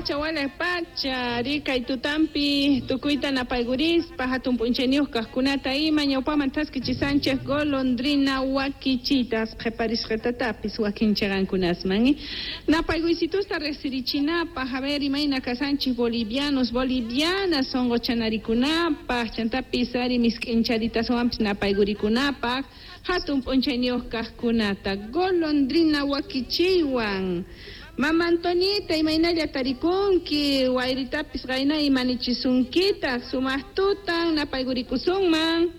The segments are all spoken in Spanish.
pacha wala pacha rika itutampi tukuita napayguris pahatun punchenius kaskunata ima ñawpaman taskichi Sánchez golondrina wakichitas qeparisqetatapis wakinchagankunasman napayguysitusta resirichinapa haber imayna kasanchis bolivianas songo chanarikunapa chantapis ari misk'incharitaswanpis napaygurikunapa hatun punchenius kaskunata golondrina wakichiwan Mama Antonieta, imaynalla tarikunki, wayritapis qayna imanichisunkita, sumaqtutan napaygurikusunman.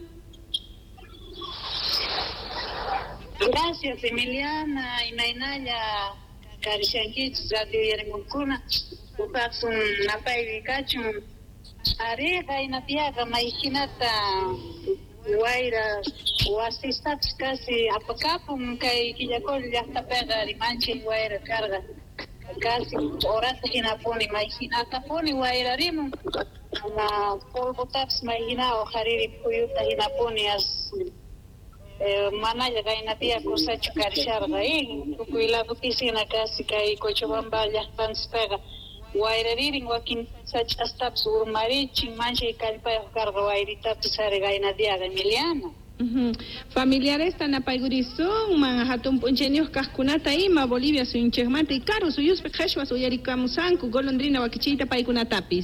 Gracias, Emiliana, imaynalla karishankichis radio yarimunkuna, upaqsun napayrikachun, ari qaynapiaqa mayhinata wayra wasistapis kasi apakapun kay killakul llaqtapiqa rimanchik wayra karqa. Casi orata hinapuni mahinata puni wairarimun polvotaps mahinao hariri puyuta hinapuni as manaya gainatia kusachu karisharga tukuilado pisina casi kay Cochabamba llaqtanspaqa wairaririn wakin sachastaps urmarichin mancha kallpayuq karqa wayritapis ari gainadiaqa Emiliana. Familiares tan apaygurizun man hatun punchenius kaskunata ima Bolivia su inchegmanta y caro su yuspe khashwa su yarikamusanku golondrina wakichita paykunatapis.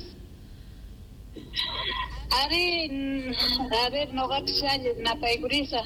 Are no gaksal napayguriza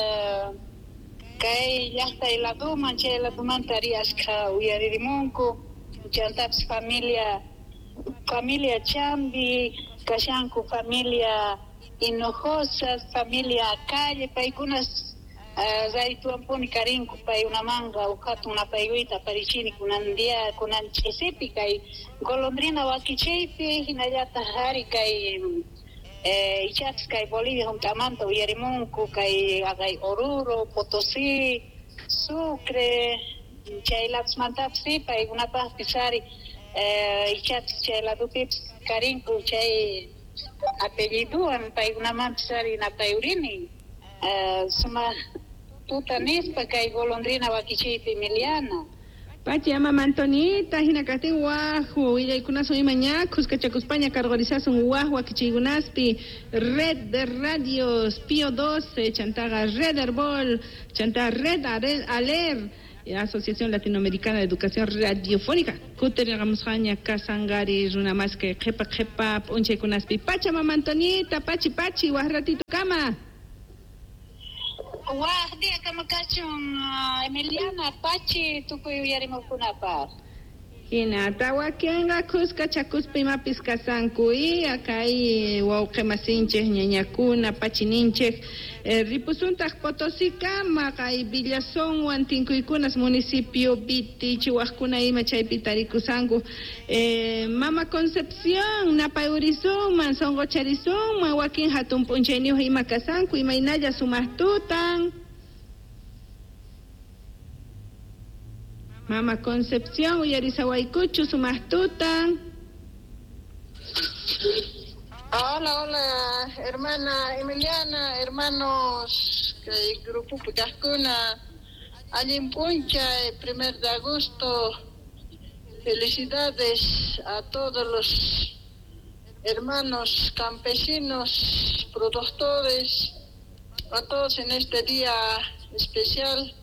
kay llaqta iladu mancha iladu tarias ka uyaririmunku chantaps familia Chambi kashanku familia Hinojosas, familia Calle, paikunas zaituampuni karinku pay una manga ukatu una paiguita parichini kunandia kunanchisipi kay golondrina wakicheipi hinayata hari kay ichats kay Bolivia juntamanta uyarimunku kay agay Oruro, Potosí, Sucre, chaylaps mantapsi pay una paz pisari ichats chayladupips karinku chay apelliduan paykunaman sari napayurini suma tutanispa kay golondrina wakichiypi Emiliana Pachi ama Antonita hina katin waju illaykunasun imañakus kachakuspaña cargorizasun waju wakichiykunaspi red de radios Pío 12 chantaga red herbol chantaga red aler Asociación Latinoamericana de Educación Radiofónica. Kuteriagamusqaña kasangari runa más que qepa punchaykunaspi. Pacha mama Antonieta, pachi, wahratito kama. Dia kama kachun Emiliana, pachi tukuy uyarimukunapaq. Hinata wakenga kuska chakuspi mapis kasankuy akay wawqemasinchej ñañakuna pachininchej ripusuntaq Potosí kama kay Villazón wantinkuykunas municipio Biti chiwaqkuna ima chaypi tarikusanku Mama Concepción napayurisunman songocharisunman wakin hatun punchayniyuq ima kasanku imaynalla sumaqtutan Mama Concepción, Uyarizawaykuchu, sumaqtutan. Hola, hermana Emiliana, hermanos, que grupo Putascuna, Alimpuncha, el 1 de agosto. Felicidades a todos los hermanos campesinos, productores, a todos en este día especial.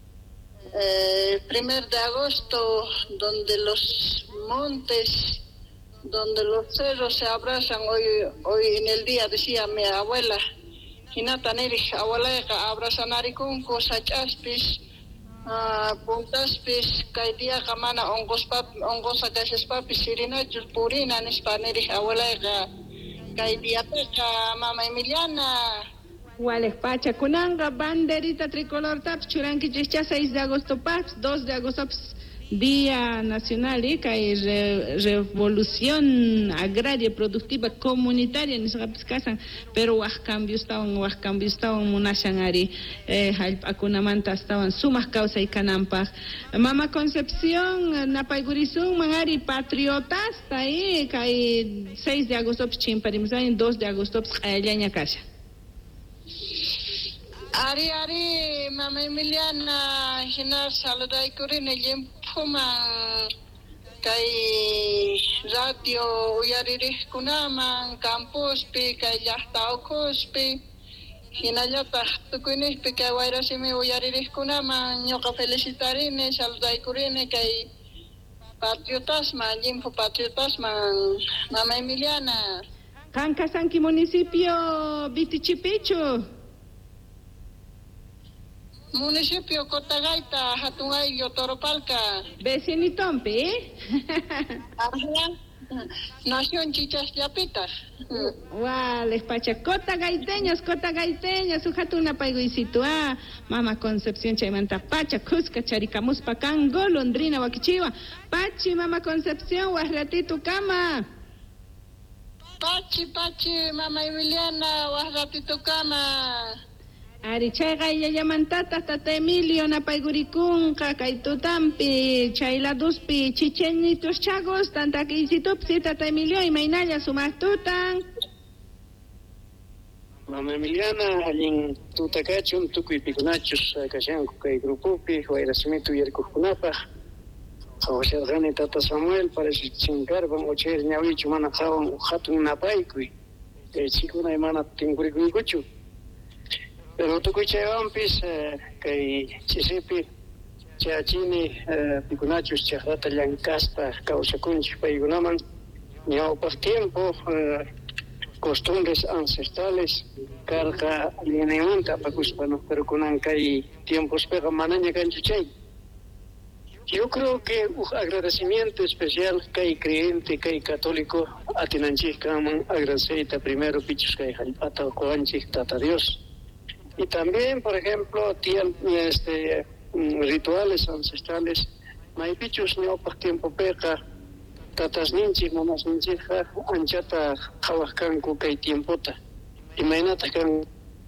1 de agosto, donde los montes, donde los cerros se abrazan, hoy en el día decía mi abuela, Hinata Nerich, abuela, abrazanaricunco, sachaspis, puntaspis, kaidia kamana, ongosa casespapis, sirinachus, purina, nispanerich, abuela, kaidia peca, mama Emiliana. Wales pacha kunanga banderita tricolor taps churanki chicha 6 de agosto paps 2 de agosto paps, Día Nacional y Revolución Agraria Productiva Comunitaria nisqapis kasan pero waq cambios tawan munashan ari halp'akunamanta astawan sumaq kawsaykananpaq Mama Concepción napaygurisunman ari patriotas tay kay 6 de agosto chimparimusani 2 de agosto q'ayallaña kasha Ari, mama Emiliana, hinar saluday kurin el yempuma kay patio uyaririhkunaman campuspi kay llaqtawkuspi hinallataq tukuynispi kay wayrasimi uyaririhkunaman ñuqa felicitarini saludaykurini kay patriotasman Limpu patriotasman Mama Emiliana. Kankasanki municipio Vitichipichu. Municipio Cotagaita, Hatungayo, Toropalca. Vecinitompi. Nación Chichas Yapitas. Wales pacha cotagaiteños, sujatuna paiguisitu Mama Concepción chaymanta pacha cusca charicamuspa kan golondrina wakichiwa. Pachi Mama Concepción wasratitu kama. Pachi, Mama Emiliana, wasratitu kama. Arichayqa yayamantata tata Emilio napaygurikunqa kay tutampi chayladuspi chichenitos chagos tanta kisitupsi tata Emilio imaynalla sumaq tutan. Mama Emiliana allin tutakachun tukuy pikunachus kashanku kay grupupi wayrasimitu yarkukunapaq hawasharqani tata Samuel parece chinkarpan uchayr ñawichu mana hawan hatun napaykuy chikunay mana tinkurikuykuchu. Pero tukuy chaywanpis kay chisipi chayachini pikunachus chaqrata llank'aspa kawsakunchik paykunaman ñawpaq tiempo costumbres ancestrales karqa lineamanta apakuspa no, pero kunan kay tiempospiqa manaña kanchu chay. Yo creo que un agradecimiento especial kay creyente kay católico atinanchik kanman agradecita primero pichus kay hallp'ata uqwanchik tata Dios. Y también, por ejemplo, rituales ancestrales, maypichus ñawpaq tiempo peqa, tatas ninchik, mamas ninchikqa anchata qhawaq kanku kay tiempota. Imaynata kan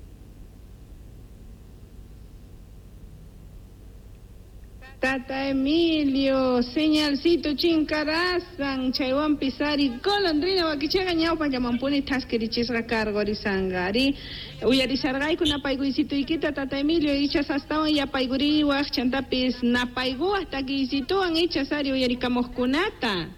Tata Emilio, señalcito chinkarazan, chaywan pisari, golondrina wakichaga ñawpa llamampuni taskirichisqa kargorisangari. Uyarisarqayku napayguysituykita Tata Emilio, ichas astawan yapayguriwaq chantapis napayguwaq takiysituwan ichasari uyarikamuqkunata.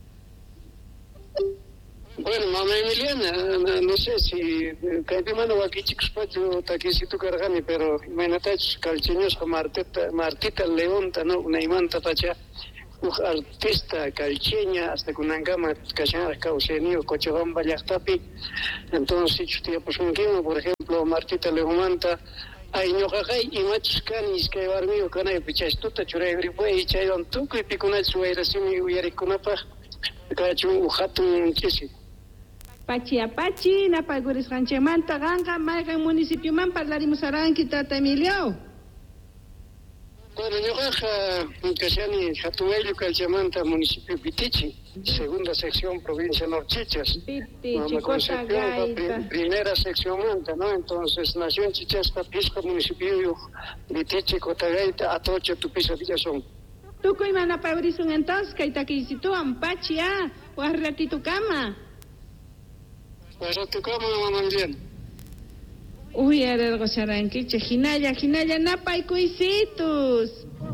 Bueno, Mama Emiliana, no sé si kaypimana wakichikuspachu takisitu karqani, pero imaynatachus kalcheñosqa Martita Leonta, no, unaymanta pacha artista calcheña hasta kunankama kashanqa kawsayniyu Cochabamba llaqtapi. Entonces tiyapusunkiman, por ejemplo, Martita Leonmanta ay ñuqaqay imachus kani iskay warmiyu kanaypi chaystuta churayripuy chaywan tukuy pikunachus wayrasimi uyarikunapaq kachun hatun chisi. Pachi, napaygurisqanchaymanta qanqa mayqan municipioman parlarimusarqanki Tata Emilio. Bueno, ñuqaqa kashani Hatungayllu kallchamanta municipio Pitichi, segunda sección provincia Norchichas. Pitichi, Cotagaita. Primera sección manta, ¿no? Entonces, nación Chichaspa, Pisco, municipio Pitichi, Cotagaita, Atocha, Tupisa, Villazón. Tukuy manapaygurisun entonces kay takisituwan Pachi wasratitu kama. Wasratucama, Mama Emiliana. Uyararqusarqankichik hinalla napaykuysitus.